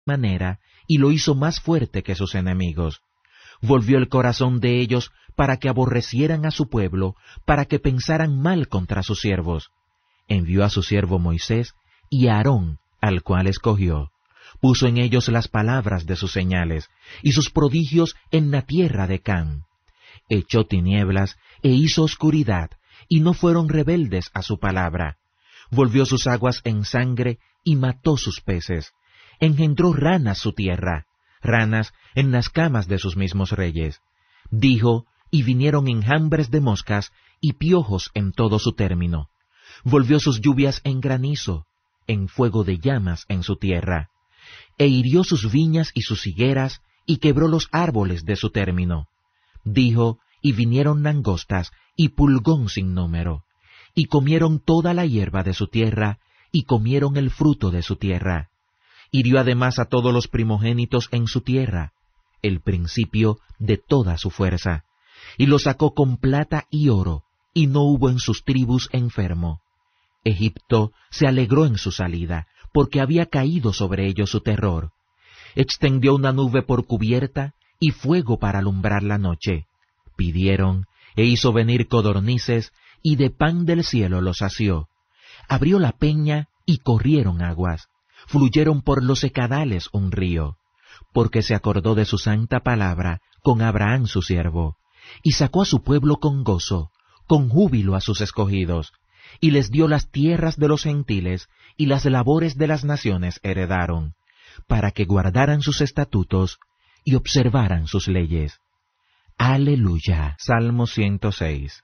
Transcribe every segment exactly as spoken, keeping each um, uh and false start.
manera y lo hizo más fuerte que sus enemigos. Volvió el corazón de ellos para que aborrecieran a su pueblo, para que pensaran mal contra sus siervos. Envió a su siervo Moisés y a Aarón, al cual escogió. Puso en ellos las palabras de sus señales y sus prodigios en la tierra de Cam. Echó tinieblas e hizo oscuridad, y no fueron rebeldes a su palabra. Volvió sus aguas en sangre y mató sus peces. Engendró ranas su tierra, ranas en las camas de sus mismos reyes. Dijo, y vinieron enjambres de moscas y piojos en todo su término. Volvió sus lluvias en granizo, en fuego de llamas en su tierra. E hirió sus viñas y sus higueras, y quebró los árboles de su término. Dijo, y vinieron langostas, y pulgón sin número. Y comieron toda la hierba de su tierra, y comieron el fruto de su tierra. Hirió además a todos los primogénitos en su tierra, el principio de toda su fuerza, y los sacó con plata y oro, y no hubo en sus tribus enfermo. Egipto se alegró en su salida, porque había caído sobre ellos su terror. Extendió una nube por cubierta, y fuego para alumbrar la noche. Pidieron, e hizo venir codornices, y de pan del cielo los sació. Abrió la peña, y corrieron aguas. Fluyeron por los secadales un río, porque se acordó de su santa palabra con Abraham su siervo, y sacó a su pueblo con gozo, con júbilo a sus escogidos, y les dio las tierras de los gentiles, y las labores de las naciones heredaron, para que guardaran sus estatutos y observaran sus leyes. Aleluya. Salmo ciento seis.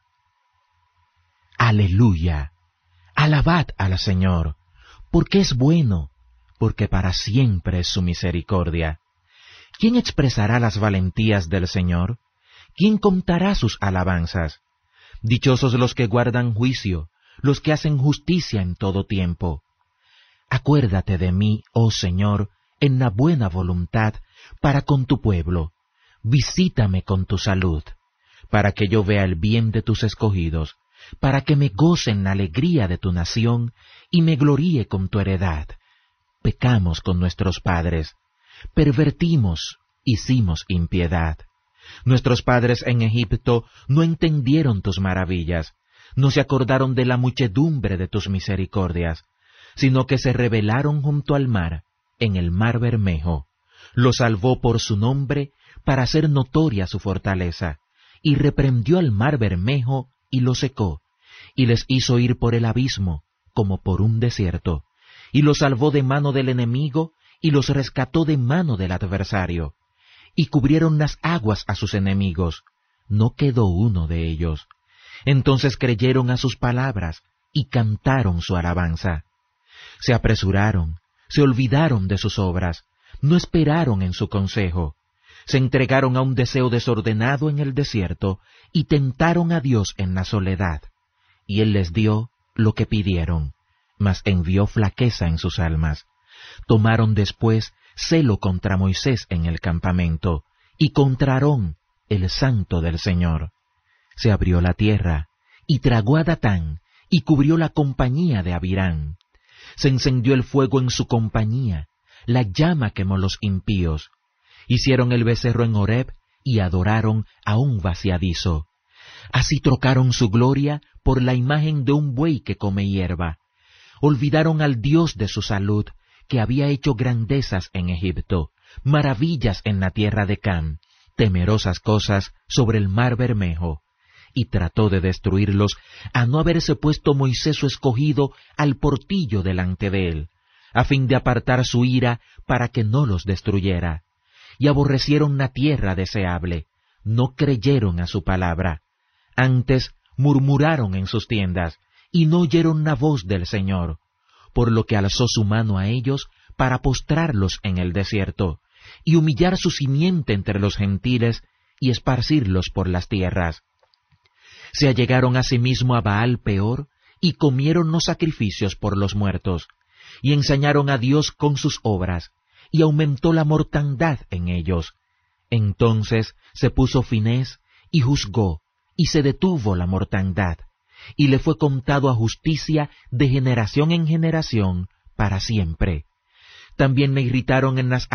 Aleluya. Alabad al Señor, porque es bueno, porque para siempre es su misericordia. ¿Quién expresará las valentías del Señor? ¿Quién contará sus alabanzas? Dichosos los que guardan juicio, los que hacen justicia en todo tiempo. Acuérdate de mí, oh Señor, en la buena voluntad, para con tu pueblo. Visítame con tu salud, para que yo vea el bien de tus escogidos, para que me goce en la alegría de tu nación, y me gloríe con tu heredad. Pecamos con nuestros padres, pervertimos, hicimos impiedad. Nuestros padres en Egipto no entendieron tus maravillas, no se acordaron de la muchedumbre de tus misericordias, sino que se rebelaron junto al mar, en el mar Bermejo. Lo salvó por su nombre, para hacer notoria su fortaleza, y reprendió al mar Bermejo, y lo secó, y les hizo ir por el abismo, como por un desierto, y los salvó de mano del enemigo, y los rescató de mano del adversario. Y cubrieron las aguas a sus enemigos, no quedó uno de ellos. Entonces creyeron a sus palabras, y cantaron su alabanza. Se apresuraron, se olvidaron de sus obras, no esperaron en su consejo. Se entregaron a un deseo desordenado en el desierto, y tentaron a Dios en la soledad. Y Él les dio lo que pidieron, mas envió flaqueza en sus almas. Tomaron después celo contra Moisés en el campamento, y contra Aarón, el santo del Señor. Se abrió la tierra, y tragó a Datán, y cubrió la compañía de Abirán. Se encendió el fuego en su compañía, la llama quemó los impíos. Hicieron el becerro en Horeb, y adoraron a un vaciadizo. Así trocaron su gloria por la imagen de un buey que come hierba. Olvidaron al Dios de su salud, que había hecho grandezas en Egipto, maravillas en la tierra de Cam, temerosas cosas sobre el mar Bermejo, y trató de destruirlos, a no haberse puesto Moisés su escogido al portillo delante de él, a fin de apartar su ira para que no los destruyera. Y aborrecieron la tierra deseable, no creyeron a su palabra. Antes murmuraron en sus tiendas, y no oyeron la voz del Señor, por lo que alzó su mano a ellos para postrarlos en el desierto, y humillar su simiente entre los gentiles, y esparcirlos por las tierras. Se allegaron asimismo a Baal Peor, y comieron los sacrificios por los muertos, y ensañaron a Dios con sus obras, y aumentó la mortandad en ellos. Entonces se puso Finés, y juzgó, y se detuvo la mortandad, y le fue contado a justicia de generación en generación para siempre. También me irritaron en las